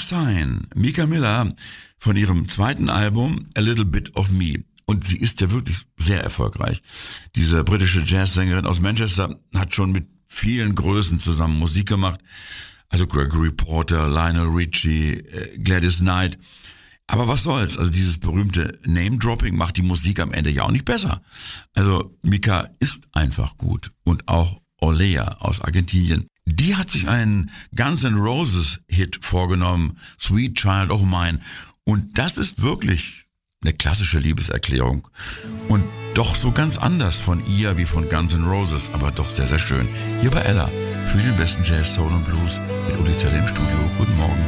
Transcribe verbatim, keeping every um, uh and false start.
Sign, Mika Miller von ihrem zweiten Album A Little Bit of Me. Und sie ist ja wirklich sehr erfolgreich. Diese britische Jazzsängerin aus Manchester hat schon mit vielen Größen zusammen Musik gemacht. Also Gregory Porter, Lionel Richie, Gladys Knight. Aber was soll's? Also dieses berühmte Name-Dropping macht die Musik am Ende ja auch nicht besser. Also Mika ist einfach gut. Und auch Olea aus Argentinien. Die hat sich einen Guns N' Roses Hit vorgenommen, Sweet Child of Mine. Und das ist wirklich eine klassische Liebeserklärung. Und doch so ganz anders von ihr wie von Guns N' Roses, aber doch sehr, sehr schön. Hier bei Ella für den besten Jazz, Soul und Blues mit Uli Zelle im Studio. Guten Morgen.